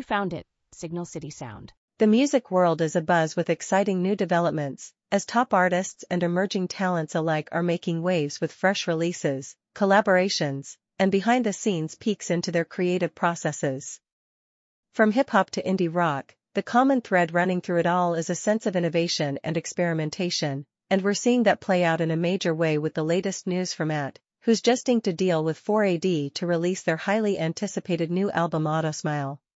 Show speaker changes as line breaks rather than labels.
found it, Signal City Sound.
The music world is abuzz with exciting new developments, as top artists and emerging talents alike are making waves with fresh releases, collaborations, and behind-the-scenes peeks into their creative processes. From hip-hop to indie rock, the common thread running through it all is a sense of innovation and experimentation, and we're seeing that play out in a major way with the latest news from AT, who's just inked a deal with 4AD to release their highly anticipated new album Autosmile.